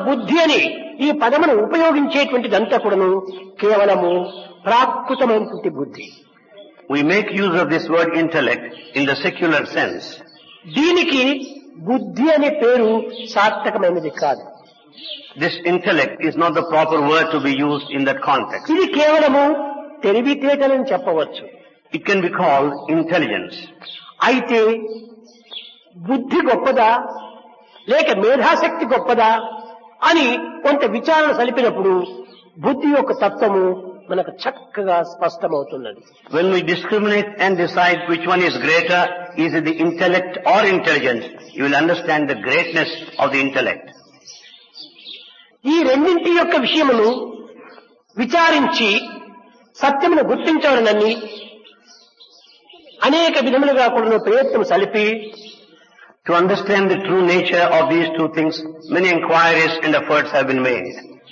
బుద్ధి అని ఈ పదమును ఉపయోగించేటువంటిదంతా కూడాను కేవలము ప్రాకృతమైనటువంటి బుద్ధి. We make use of this word intellect in the secular sense. దీనికి బుద్ధి అనే పేరు సార్థకమైనది కాదు. This intellect is not the proper word to be used in that context. ఇది కేవలము తెలివితేటలని చెప్పవచ్చు. It can be called intelligence. అయితే బుద్ధి గొప్పదా లేక మేధాశక్తి గొప్పదా అని కొంత విచారణ సలిపినప్పుడు బుద్ధి యొక్క తత్వము మనకు చక్కగా స్పష్టమవుతున్నది. When we discriminate and decide which one is greater, is it the intellect or intelligence, you will understand the greatness of the intellect. ఈ రెండింటి యొక్క విషయమును విచారించి సత్యమును గుర్తించవలనని అనేక విధములుగా కూడా ప్రయత్నం సలిపి To understand the true nature of these two things, many inquiries and efforts have been made.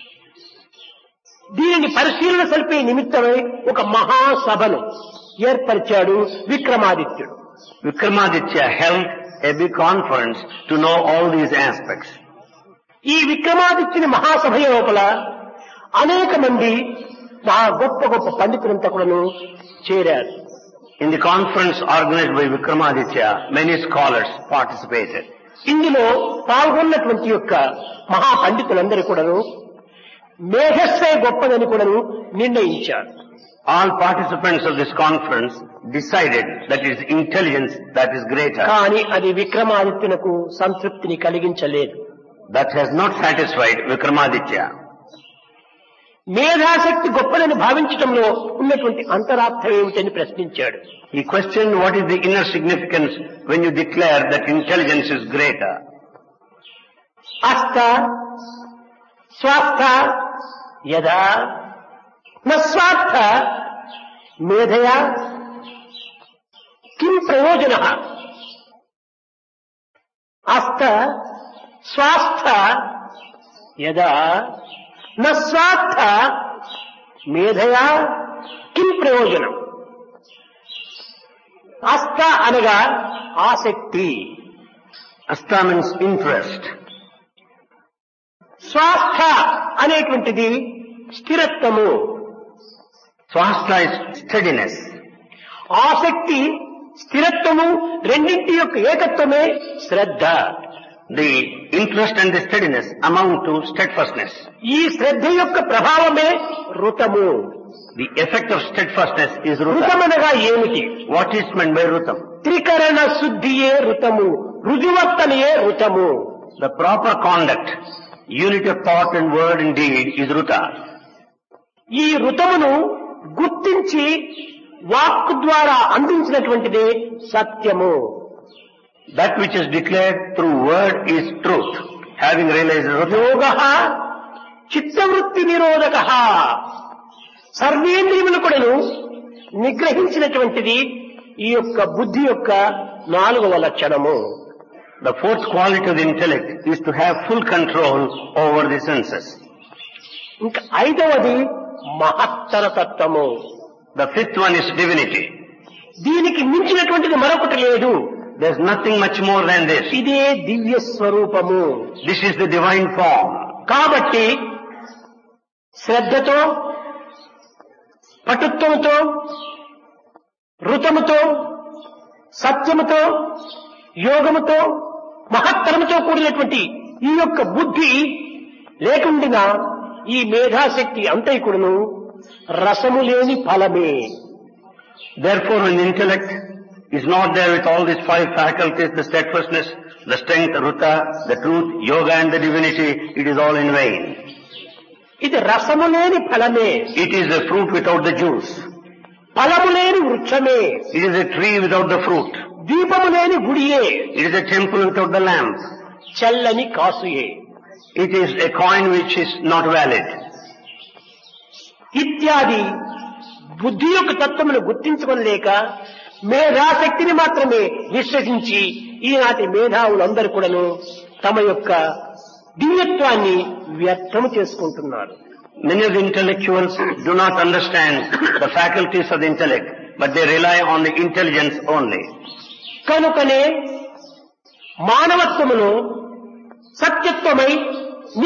దీనిని పరిశీలన సలిపే నిమిత్తమై ఒక మహాసభను ఏర్పరిచాడు విక్రమాదిత్యుడు. Vikramaditya held a big conference to know all these aspects. ఈ విక్రమాదిత్యుని మహాసభ లోపల అనేక మంది గొప్ప గొప్ప పండితులంతా కూడాను చేరారు. In the conference organized by Vikramaditya, many scholars participated. ఇందులో పాల్గొన్నటువంటి యొక్క మహా పండితులందరూ కూడాను మేధస్సే గొప్పదని కూడాను నిర్ణయించారు. All participants of this conference decided that it is intelligence that is greater. కానీ అది విక్రమాదిత్యునకు సంతృప్తిని కలిగించలేదు. That has not satisfied Vikramaditya. మేధాశక్తి గొప్పదని భావించడంలో ఉన్నటువంటి అంతరార్థం ఏమిటని ప్రశ్నించాడు. He questioned what is the inner significance when you declare that intelligence is greater. అస్థ స్వార్థ యదా న స్వార్థ మేధయా కిం ప్రయోజనః. అస్థ స్వాస్థ యదా న స్వార్థ మేధయా కిం ప్రయోజనం. అస్థ అనగా ఆసక్తి, Asta means interest. స్వాస్థ అనేటువంటిది స్థిరత్వము. Swastha is steadiness. ఆసక్తి స్థిరత్వము రెండింటి యొక్క ఏకత్వమే శ్రద్ధ. The interest and the steadiness amount to steadfastness. ఈ శ్రద్ధ యొక్క ప్రభావమే ఋతము. The effect of steadfastness is rutam. ఋతమనగా ఏమిటి? What is meant by rutam? త్రికరణ శుద్ధియే ఋతము, రుజువర్తనయే ఋతము. The proper conduct, unity of thought and word and deed is ruta. ఈ ఋతమును గుర్తించి వాక్కు ద్వారా అందించినటువంటిదే సత్యము. That which is declared through word is truth. Having realized ruta. యోగః చిత్తవృత్తి నిరోధకః. సర్వేంద్రియములు కూడాను నిగ్రహించినటువంటిది ఈ యొక్క బుద్ధి యొక్క 4వ లక్షణము. The fourth quality of the intellect is to have full control over the senses. ఇంకా 5వది మహత్తర తత్వము. The fifth one is divinity. దీనికి మించినటువంటిది మరొకటి లేదు. There's nothing much more than this. ఇదే దివ్య స్వరూపము. This is the divine form. కాబట్టి శ్రద్ధతో, పటుత్వముతో, ఋతముతో, సత్యముతో, యోగముతో, మహత్తరముతో కూడినటువంటి ఈ యొక్క బుద్ధి లేకుండా ఈ మేధాశక్తి అంతైకుడును రసము లేని ఫలమే. Therefore, when intellect is not there with all these 5 faculties, the steadfastness, the strength, ruta, the truth, yoga and the divinity, it is all in vain. ఇది రసము లేని ఫలమే. It is a fruit without the juice. ఫలము లేని వృక్షమే. It is a tree without the fruit. దీపము లేని గుడియే. It is a temple without the lamp. చల్లని కాసుయే. It is a coin which is not valid. ఇత్యాది బుద్ధి యొక్క తత్వమును గుర్తించుకోలేక మేధాశక్తిని మాత్రమే విశ్వసించి ఈనాటి మేధావులందరూ కూడాను తమ యొక్క దివ్యత్వాన్ని వ్యర్థము చేసుకుంటున్నారు. Many of the intellectuals do not understand the faculties of the intellect, but they rely on the intelligence only. కనుకనే మానవత్వమును సత్యత్వమై